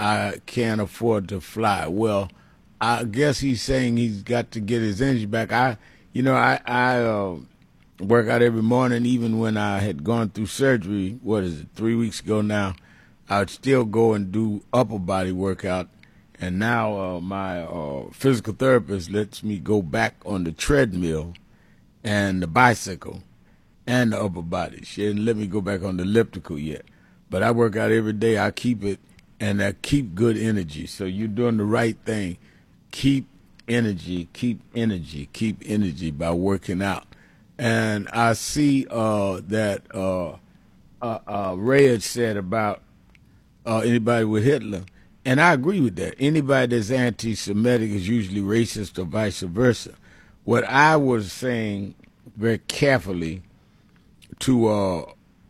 I can't afford to fly. Well, I guess he's saying he's got to get his energy back. I work out every morning, even when I had gone through surgery. What is it? 3 weeks ago now, I'd still go and do upper body workout. And now my physical therapist lets me go back on the treadmill and the bicycle and the upper body. She didn't let me go back on the elliptical yet. But I work out every day. I keep it, and I keep good energy. So you're doing the right thing. Keep energy, keep energy, keep energy by working out. And I see that Ray had said about anybody with Hitler, and I agree with that. Anybody that's anti-Semitic is usually racist or vice versa. What I was saying very carefully to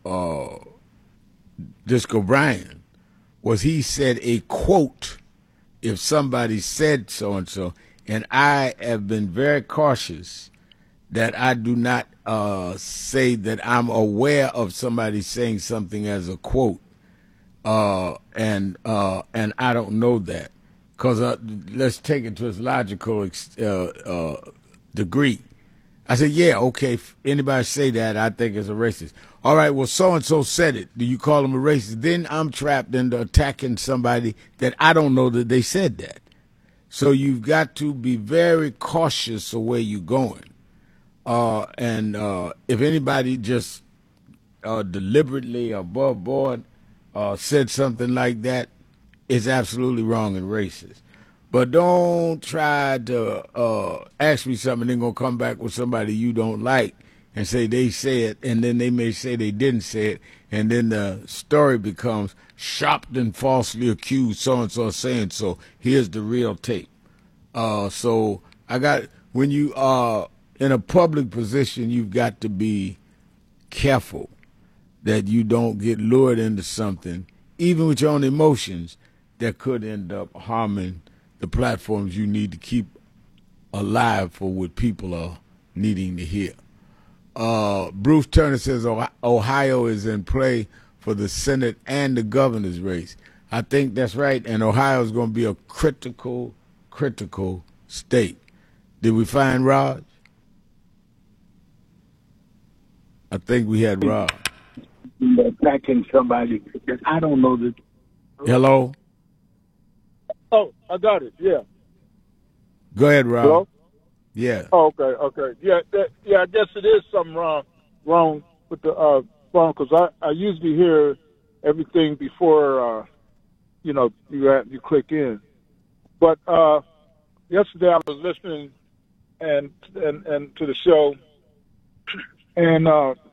Disco Bryan was he said a quote if somebody said so and so, and I have been very cautious that I do not say that I'm aware of somebody saying something as a quote, and I don't know that because let's take it to its logical degree. I said, yeah, okay, if anybody say that, I think it's a racist. All right, well, so-and-so said it. Do you call them a racist? Then I'm trapped into attacking somebody that I don't know that they said that. So you've got to be very cautious of where you're going. And if anybody just deliberately above board said something like that, it's absolutely wrong and racist. But don't try to ask me something and then go come back with somebody you don't like and say they said, and then they may say they didn't say it, and then the story becomes Sharpton falsely accused so-and-so saying so. Here's the real tape. So when you are in a public position, you've got to be careful that you don't get lured into something, even with your own emotions, that could end up harming the platforms you need to keep alive for what people are needing to hear. Bruce Turner says Ohio is in play for the Senate and the governor's race. I think that's right, and Ohio is going to be a critical state. Did we find Raj? I think we had Raj. Attacking somebody that I don't know that. Hello? Oh, I got it. Yeah. Go ahead, Raj. Hello? Yeah. Oh, okay. Yeah, I guess it is something wrong with the phone because I usually hear everything before you click in. But yesterday I was listening and to the show, and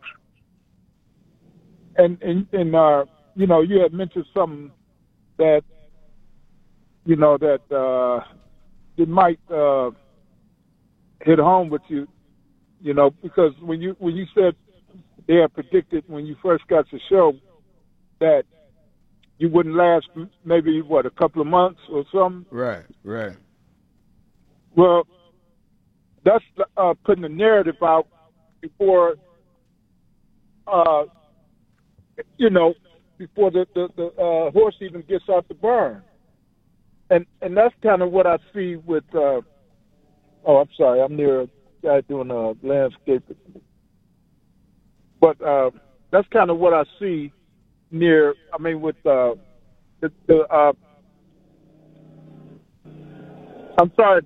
you had mentioned something that it might hit home with you, because when you said they had predicted when you first got the show that you wouldn't last maybe a couple of months or something. Right. Well, that's putting a narrative out before before the horse even gets off the barn, and that's kind of what I see with. Oh, I'm sorry. I'm near a guy doing landscaping. But that's kind of what I see with I'm sorry.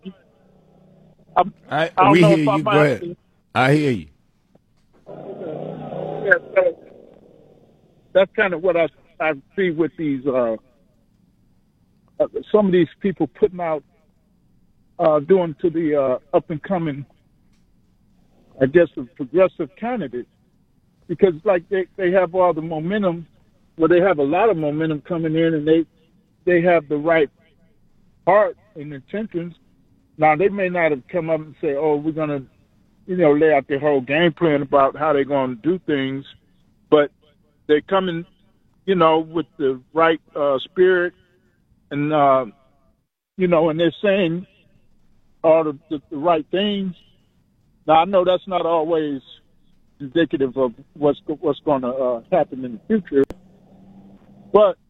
We hear you. Go ahead. I hear you. Yeah, so that's kind of what I see with these some of these people putting out doing to the up and coming, I guess, the progressive candidates, because like they have all the momentum. Well, they have a lot of momentum coming in, and they have the right heart and intentions. Now they may not have come up and say, "Oh, we're gonna, lay out their whole game plan about how they're going to do things," but they're coming, with the right spirit, and and they're saying all the right things. Now I know that's not always indicative of what's going to happen in the future, but